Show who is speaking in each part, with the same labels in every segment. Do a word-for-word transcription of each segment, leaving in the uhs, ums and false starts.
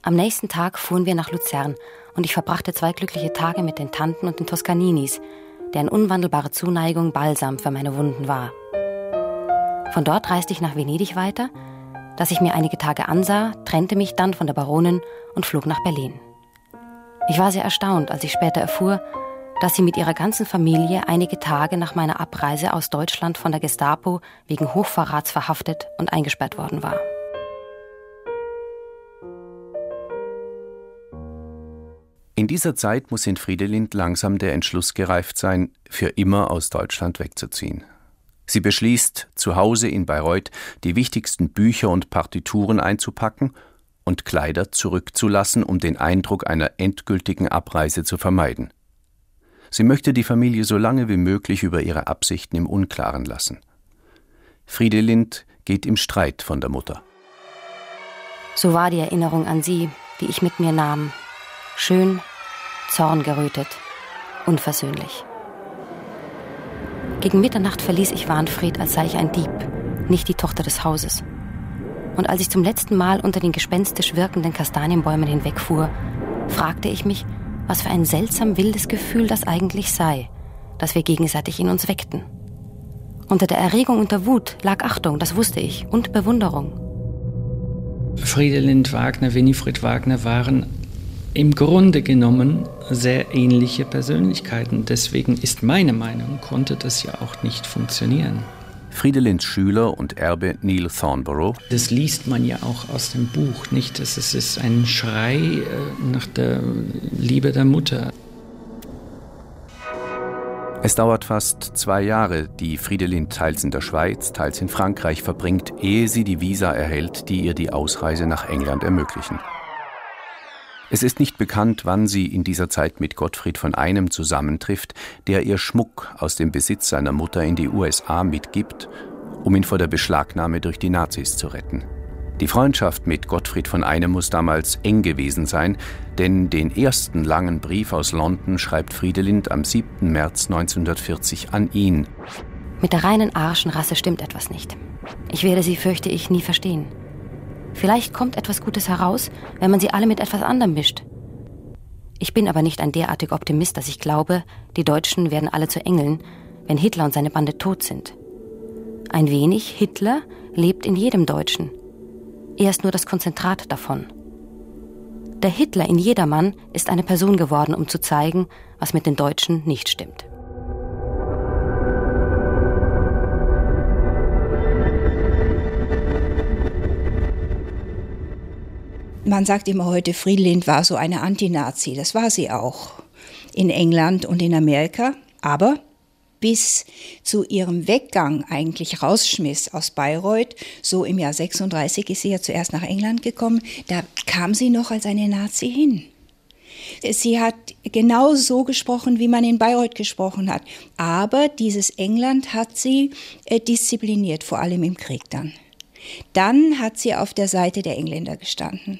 Speaker 1: Am nächsten Tag fuhren wir nach Luzern und ich verbrachte zwei glückliche Tage mit den Tanten und den Toscaninis, deren unwandelbare Zuneigung Balsam für meine Wunden war. Von dort reiste ich nach Venedig weiter, das ich mir einige Tage ansah, trennte mich dann von der Baronin und flog nach Berlin. Ich war sehr erstaunt, als ich später erfuhr, dass sie mit ihrer ganzen Familie einige Tage nach meiner Abreise aus Deutschland von der Gestapo wegen Hochverrats verhaftet und eingesperrt worden war.
Speaker 2: In dieser Zeit muss in Fridelind langsam der Entschluss gereift sein, für immer aus Deutschland wegzuziehen. Sie beschließt, zu Hause in Bayreuth die wichtigsten Bücher und Partituren einzupacken und Kleider zurückzulassen, um den Eindruck einer endgültigen Abreise zu vermeiden. Sie möchte die Familie so lange wie möglich über ihre Absichten im Unklaren lassen. Fridelind geht im Streit von der Mutter.
Speaker 1: So war die Erinnerung an sie, die ich mit mir nahm. Schön, zorngerötet, unversöhnlich. Gegen Mitternacht verließ ich Wahnfried, als sei ich ein Dieb, nicht die Tochter des Hauses. Und als ich zum letzten Mal unter den gespenstisch wirkenden Kastanienbäumen hinwegfuhr, fragte ich mich, was für ein seltsam wildes Gefühl das eigentlich sei, das wir gegenseitig in uns weckten. Unter der Erregung und der Wut lag Achtung, das wusste ich, und Bewunderung.
Speaker 3: Fridelind Wagner, Winifred Wagner waren im Grunde genommen sehr ähnliche Persönlichkeiten. Deswegen ist meine Meinung, konnte das ja auch nicht funktionieren.
Speaker 2: Fridelinds Schüler und Erbe Neil Thornborough.
Speaker 3: Das liest man ja auch aus dem Buch, nicht? Es ist ein Schrei nach der Liebe der Mutter.
Speaker 2: Es dauert fast zwei Jahre, die Fridelind teils in der Schweiz, teils in Frankreich verbringt, ehe sie die Visa erhält, die ihr die Ausreise nach England ermöglichen. Es ist nicht bekannt, wann sie in dieser Zeit mit Gottfried von Einem zusammentrifft, der ihr Schmuck aus dem Besitz seiner Mutter in die U S A mitgibt, um ihn vor der Beschlagnahme durch die Nazis zu retten. Die Freundschaft mit Gottfried von Einem muss damals eng gewesen sein, denn den ersten langen Brief aus London schreibt Fridelind am siebten März neunzehnhundertvierzig an ihn.
Speaker 1: Mit der reinen Arschenrasse stimmt etwas nicht. Ich werde sie, fürchte ich, nie verstehen. Vielleicht kommt etwas Gutes heraus, wenn man sie alle mit etwas anderem mischt. Ich bin aber nicht ein derartig Optimist, dass ich glaube, die Deutschen werden alle zu Engeln, wenn Hitler und seine Bande tot sind. Ein wenig Hitler lebt in jedem Deutschen. Er ist nur das Konzentrat davon. Der Hitler in jedermann ist eine Person geworden, um zu zeigen, was mit den Deutschen nicht stimmt.
Speaker 4: Man sagt immer heute, Fridelind war so eine Antinazi. Das war sie auch in England und in Amerika. Aber bis zu ihrem Weggang eigentlich rausschmiss aus Bayreuth, so im Jahr sechsunddreißig ist sie ja zuerst nach England gekommen, da kam sie noch als eine Nazi hin. Sie hat genau so gesprochen, wie man in Bayreuth gesprochen hat. Aber dieses England hat sie äh, diszipliniert, vor allem im Krieg dann. Dann hat sie auf der Seite der Engländer gestanden.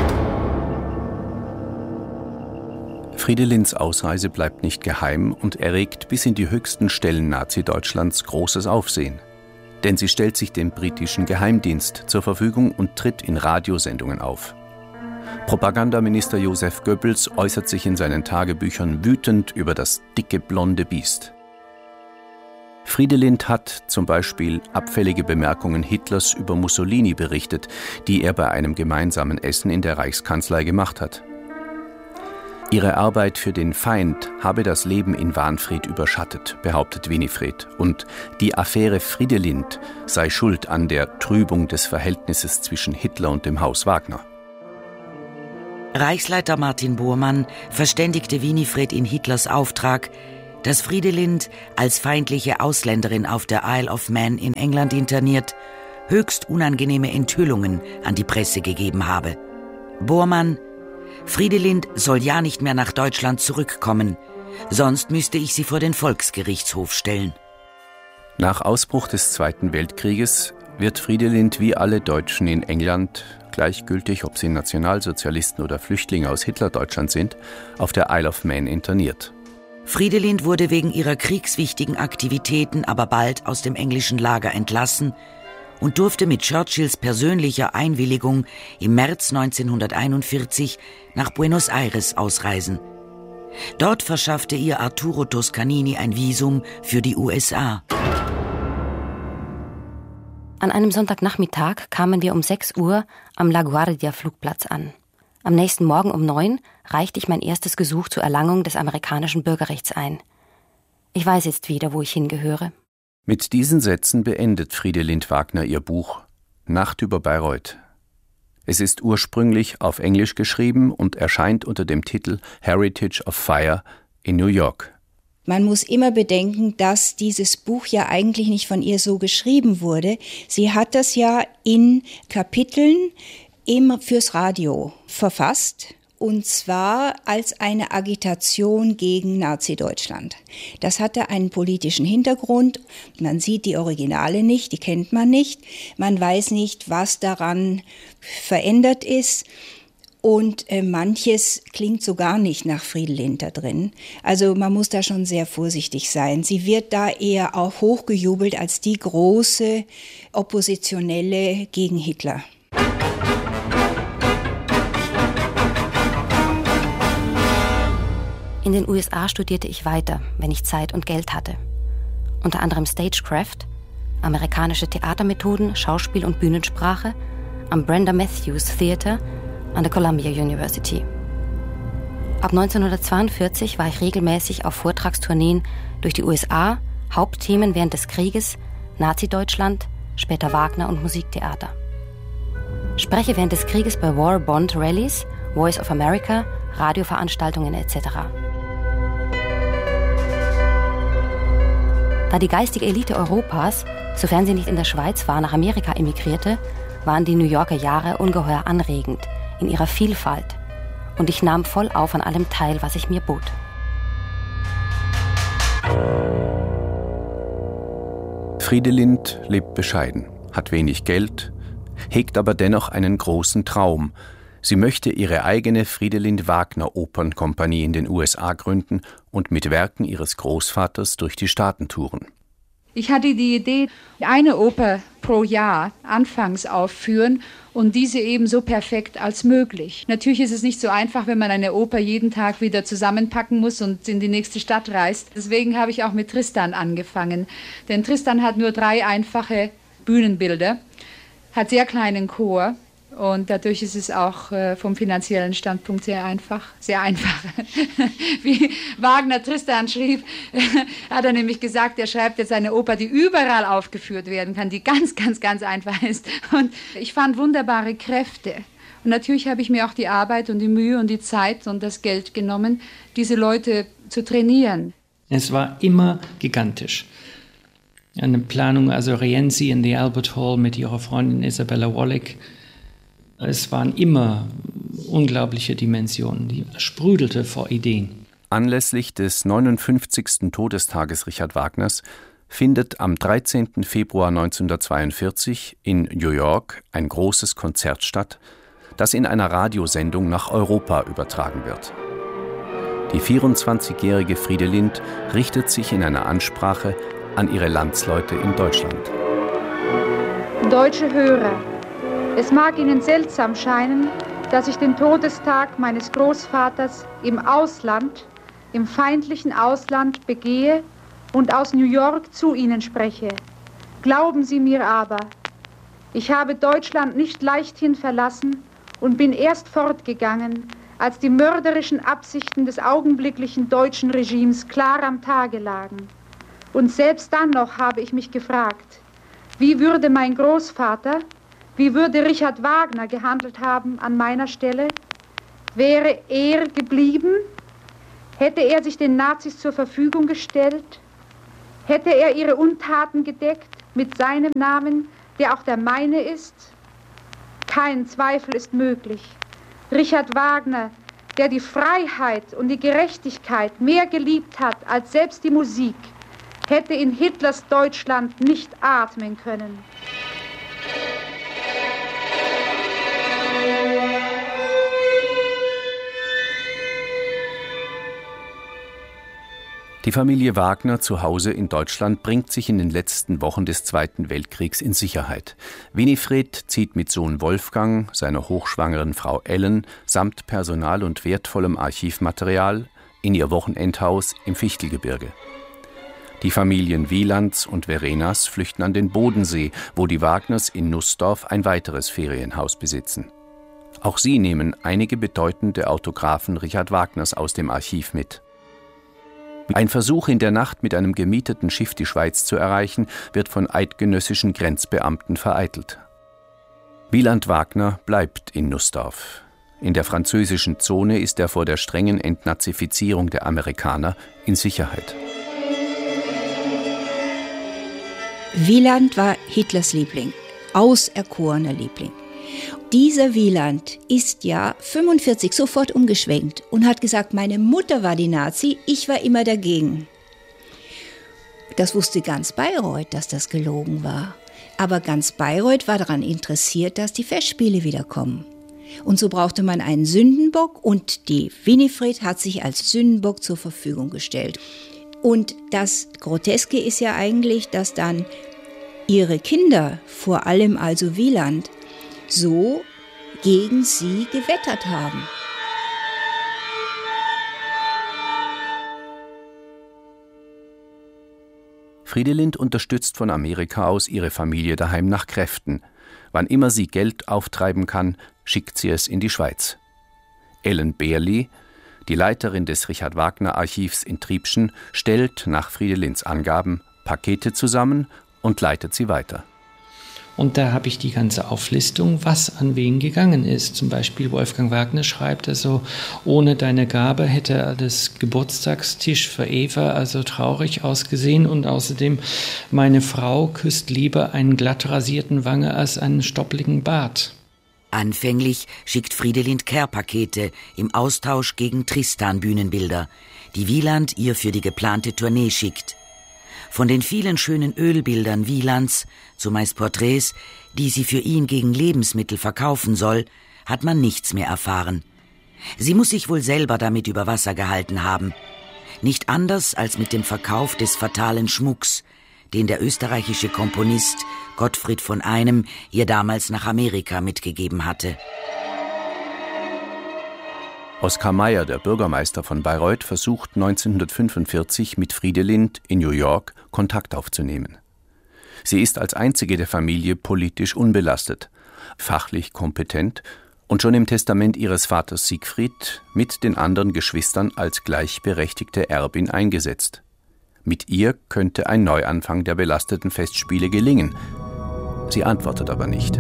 Speaker 2: Fridelinds Ausreise bleibt nicht geheim und erregt bis in die höchsten Stellen Nazi-Deutschlands großes Aufsehen. Denn sie stellt sich dem britischen Geheimdienst zur Verfügung und tritt in Radiosendungen auf. Propagandaminister Joseph Goebbels äußert sich in seinen Tagebüchern wütend über das dicke blonde Biest. Fridelind hat zum Beispiel abfällige Bemerkungen Hitlers über Mussolini berichtet, die er bei einem gemeinsamen Essen in der Reichskanzlei gemacht hat. Ihre Arbeit für den Feind habe das Leben in Wahnfried überschattet, behauptet Winifred, und die Affäre Fridelind sei schuld an der Trübung des Verhältnisses zwischen Hitler und dem Haus Wagner.
Speaker 5: Reichsleiter Martin Bormann verständigte Winifred in Hitlers Auftrag, dass Fridelind als feindliche Ausländerin auf der Isle of Man in England interniert, höchst unangenehme Enthüllungen an die Presse gegeben habe. Bormann: Fridelind soll ja nicht mehr nach Deutschland zurückkommen, sonst müsste ich sie vor den Volksgerichtshof stellen.
Speaker 2: Nach Ausbruch des Zweiten Weltkrieges wird Fridelind wie alle Deutschen in England, gleichgültig ob sie Nationalsozialisten oder Flüchtlinge aus Hitlerdeutschland sind, auf der Isle of Man interniert.
Speaker 5: Fridelind wurde wegen ihrer kriegswichtigen Aktivitäten aber bald aus dem englischen Lager entlassen und durfte mit Churchills persönlicher Einwilligung im März neunzehnhunderteinundvierzig nach Buenos Aires ausreisen. Dort verschaffte ihr Arturo Toscanini ein Visum für die U S A.
Speaker 1: An einem Sonntagnachmittag kamen wir um sechs Uhr am LaGuardia-Flugplatz an. Am nächsten Morgen um neun reichte ich mein erstes Gesuch zur Erlangung des amerikanischen Bürgerrechts ein. Ich weiß jetzt wieder, wo ich hingehöre.
Speaker 2: Mit diesen Sätzen beendet Friedelind Wagner ihr Buch Nacht über Bayreuth. Es ist ursprünglich auf Englisch geschrieben und erscheint unter dem Titel Heritage of Fire in New York.
Speaker 4: Man muss immer bedenken, dass dieses Buch ja eigentlich nicht von ihr so geschrieben wurde. Sie hat das ja in Kapiteln im, fürs Radio verfasst. Und zwar als eine Agitation gegen Nazi-Deutschland. Das hatte einen politischen Hintergrund. Man sieht die Originale nicht, die kennt man nicht. Man weiß nicht, was daran verändert ist. Und äh, manches klingt so gar nicht nach Friedelind da drin. Also man muss da schon sehr vorsichtig sein. Sie wird da eher auch hochgejubelt als die große Oppositionelle gegen Hitler.
Speaker 1: In den U S A studierte ich weiter, wenn ich Zeit und Geld hatte. Unter anderem Stagecraft, amerikanische Theatermethoden, Schauspiel und Bühnensprache am Brenda Matthews Theater an der Columbia University. Ab neunzehnhundertzweiundvierzig war ich regelmäßig auf Vortragstourneen durch die U S A, Hauptthemen während des Krieges, Nazi-Deutschland, später Wagner und Musiktheater. Spreche während des Krieges bei War Bond Rallies, Voice of America, Radioveranstaltungen et cetera. Da die geistige Elite Europas, sofern sie nicht in der Schweiz war, nach Amerika emigrierte, waren die New Yorker Jahre ungeheuer anregend in ihrer Vielfalt und ich nahm voll auf an allem teil, was ich mir bot.
Speaker 2: Friedelind lebt bescheiden, hat wenig Geld, hegt aber dennoch einen großen Traum. Sie möchte ihre eigene Friedelind Wagner Opernkompanie in den U S A gründen und mit Werken ihres Großvaters durch die Staaten touren.
Speaker 6: Ich hatte die Idee, eine Oper pro Jahr anfangs aufführen und diese eben so perfekt als möglich. Natürlich ist es nicht so einfach, wenn man eine Oper jeden Tag wieder zusammenpacken muss und in die nächste Stadt reist. Deswegen habe ich auch mit Tristan angefangen. Denn Tristan hat nur drei einfache Bühnenbilder, hat sehr kleinen Chor. Und dadurch ist es auch äh, vom finanziellen Standpunkt sehr einfach, sehr einfach. Wie Wagner Tristan schrieb, hat er nämlich gesagt, er schreibt jetzt eine Oper, die überall aufgeführt werden kann, die ganz, ganz, ganz einfach ist. Und ich fand wunderbare Kräfte. Und natürlich habe ich mir auch die Arbeit und die Mühe und die Zeit und das Geld genommen, diese Leute zu trainieren.
Speaker 3: Es war immer gigantisch. Eine Planung, also Rienzi in the Albert Hall mit ihrer Freundin Isabella Wallach. Es waren immer unglaubliche Dimensionen, die sprudelte vor Ideen.
Speaker 2: Anlässlich des neunundfünfzigsten Todestages Richard Wagners findet am dreizehnten Februar neunzehnhundertzweiundvierzig in New York ein großes Konzert statt, das in einer Radiosendung nach Europa übertragen wird. Die vierundzwanzigjährige Friedelind richtet sich in einer Ansprache an ihre Landsleute in Deutschland.
Speaker 6: Deutsche Hörer, es mag Ihnen seltsam scheinen, dass ich den Todestag meines Großvaters im Ausland, im feindlichen Ausland begehe und aus New York zu Ihnen spreche. Glauben Sie mir aber, ich habe Deutschland nicht leichthin verlassen und bin erst fortgegangen, als die mörderischen Absichten des augenblicklichen deutschen Regimes klar am Tage lagen. Und selbst dann noch habe ich mich gefragt, wie würde mein Großvater, wie würde Richard Wagner gehandelt haben an meiner Stelle? Wäre er geblieben? Hätte er sich den Nazis zur Verfügung gestellt? Hätte er ihre Untaten gedeckt mit seinem Namen, der auch der meine ist? Kein Zweifel ist möglich. Richard Wagner, der die Freiheit und die Gerechtigkeit mehr geliebt hat als selbst die Musik, hätte in Hitlers Deutschland nicht atmen können.
Speaker 2: Die Familie Wagner zu Hause in Deutschland bringt sich in den letzten Wochen des Zweiten Weltkriegs in Sicherheit. Winifred zieht mit Sohn Wolfgang, seiner hochschwangeren Frau Ellen samt Personal und wertvollem Archivmaterial in ihr Wochenendhaus im Fichtelgebirge. Die Familien Wielands und Verenas flüchten an den Bodensee, wo die Wagners in Nussdorf ein weiteres Ferienhaus besitzen. Auch sie nehmen einige bedeutende Autographen Richard Wagners aus dem Archiv mit. Ein Versuch, in der Nacht mit einem gemieteten Schiff die Schweiz zu erreichen, wird von eidgenössischen Grenzbeamten vereitelt. Wieland Wagner bleibt in Nussdorf. In der französischen Zone ist er vor der strengen Entnazifizierung der Amerikaner in Sicherheit.
Speaker 4: Wieland war Hitlers Liebling, auserkorener Liebling. Dieser Wieland ist ja fünfundvierzig sofort umgeschwenkt und hat gesagt, meine Mutter war die Nazi, ich war immer dagegen. Das wusste ganz Bayreuth, dass das gelogen war. Aber ganz Bayreuth war daran interessiert, dass die Festspiele wiederkommen. Und so brauchte man einen Sündenbock und die Winifred hat sich als Sündenbock zur Verfügung gestellt. Und das Groteske ist ja eigentlich, dass dann ihre Kinder, vor allem also Wieland, so gegen sie gewettert haben.
Speaker 2: Fridelind unterstützt von Amerika aus ihre Familie daheim nach Kräften. Wann immer sie Geld auftreiben kann, schickt sie es in die Schweiz. Ellen Beerli, die Leiterin des Richard-Wagner-Archivs in Triebschen, stellt nach Fridelinds Angaben Pakete zusammen und leitet sie weiter.
Speaker 3: Und da habe ich die ganze Auflistung, was an wen gegangen ist. Zum Beispiel Wolfgang Wagner schreibt also, ohne deine Gabe hätte das Geburtstagstisch für Eva also traurig ausgesehen und außerdem, meine Frau küsst lieber einen glatt rasierten Wange als einen stoppligen Bart.
Speaker 5: Anfänglich schickt Fridelind Care-Pakete im Austausch gegen Tristan-Bühnenbilder, die Wieland ihr für die geplante Tournee schickt. Von den vielen schönen Ölbildern Wielands, zumeist Porträts, die sie für ihn gegen Lebensmittel verkaufen soll, hat man nichts mehr erfahren. Sie muss sich wohl selber damit über Wasser gehalten haben. Nicht anders als mit dem Verkauf des fatalen Schmucks, den der österreichische Komponist Gottfried von Einem ihr damals nach Amerika mitgegeben hatte.
Speaker 2: Oskar Mayer, der Bürgermeister von Bayreuth, versucht neunzehnhundertfünfundvierzig mit Fridelind in New York Kontakt aufzunehmen. Sie ist als einzige der Familie politisch unbelastet, fachlich kompetent und schon im Testament ihres Vaters Siegfried mit den anderen Geschwistern als gleichberechtigte Erbin eingesetzt. Mit ihr könnte ein Neuanfang der belasteten Festspiele gelingen. Sie antwortet aber nicht.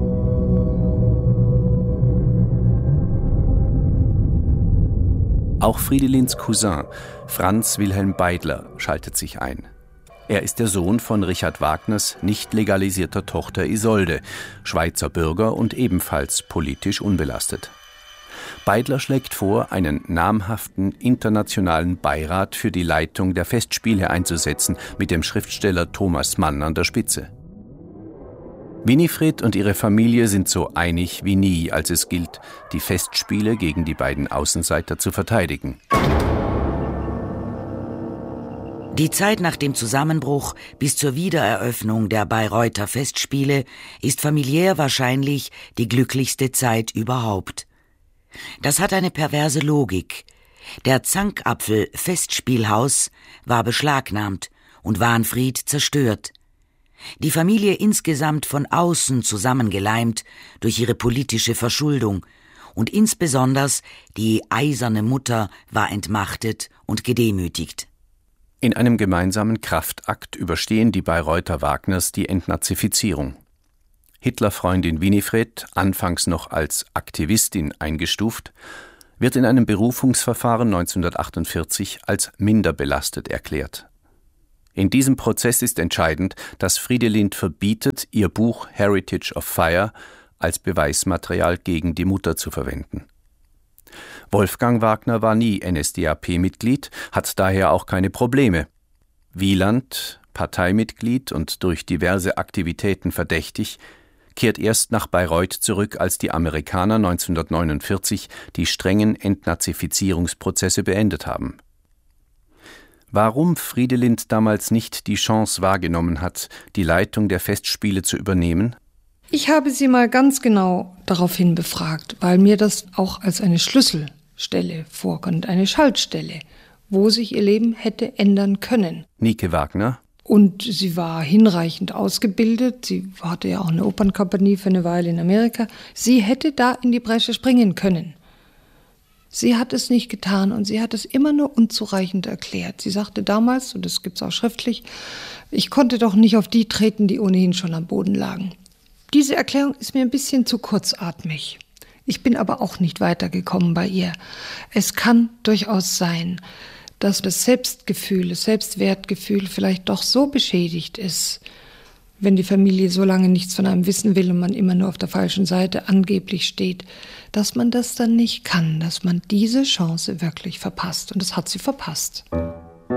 Speaker 2: Auch Fridelinds Cousin, Franz Wilhelm Beidler, schaltet sich ein. Er ist der Sohn von Richard Wagners nicht legalisierter Tochter Isolde, Schweizer Bürger und ebenfalls politisch unbelastet. Beidler schlägt vor, einen namhaften internationalen Beirat für die Leitung der Festspiele einzusetzen, mit dem Schriftsteller Thomas Mann an der Spitze. Winifred und ihre Familie sind so einig wie nie, als es gilt, die Festspiele gegen die beiden Außenseiter zu verteidigen.
Speaker 5: Die Zeit nach dem Zusammenbruch bis zur Wiedereröffnung der Bayreuther Festspiele ist familiär wahrscheinlich die glücklichste Zeit überhaupt. Das hat eine perverse Logik. Der Zankapfel Festspielhaus war beschlagnahmt und Wahnfried zerstört. Die Familie insgesamt von außen zusammengeleimt durch ihre politische Verschuldung und insbesondere die eiserne Mutter war entmachtet und gedemütigt.
Speaker 2: In einem gemeinsamen Kraftakt überstehen die Bayreuther Wagners die Entnazifizierung. Hitlerfreundin Winifred, anfangs noch als Aktivistin eingestuft, wird in einem Berufungsverfahren neunzehnhundertachtundvierzig als minder belastet erklärt. In diesem Prozess ist entscheidend, dass Fridelind verbietet, ihr Buch Heritage of Fire als Beweismaterial gegen die Mutter zu verwenden. Wolfgang Wagner war nie N S D A P-Mitglied, hat daher auch keine Probleme. Wieland, Parteimitglied und durch diverse Aktivitäten verdächtig, kehrt erst nach Bayreuth zurück, als die Amerikaner neunzehnhundertneunundvierzig die strengen Entnazifizierungsprozesse beendet haben. Warum Friedelind damals nicht die Chance wahrgenommen hat, die Leitung der Festspiele zu übernehmen?
Speaker 7: Ich habe sie mal ganz genau daraufhin befragt, weil mir das auch als eine Schlüsselstelle vorkommt, eine Schaltstelle, wo sich ihr Leben hätte ändern können.
Speaker 2: Nike Wagner.
Speaker 7: Und sie war hinreichend ausgebildet. Sie hatte ja auch eine Opernkompanie für eine Weile in Amerika. Sie hätte da in die Bresche springen können. Sie hat es nicht getan und sie hat es immer nur unzureichend erklärt. Sie sagte damals, und das gibt es auch schriftlich, ich konnte doch nicht auf die treten, die ohnehin schon am Boden lagen. Diese Erklärung ist mir ein bisschen zu kurzatmig. Ich bin aber auch nicht weitergekommen bei ihr. Es kann durchaus sein, dass das Selbstgefühl, das Selbstwertgefühl vielleicht doch so beschädigt ist, wenn die Familie so lange nichts von einem wissen will und man immer nur auf der falschen Seite angeblich steht, dass man das dann nicht kann, dass man diese Chance wirklich verpasst. Und das hat sie verpasst.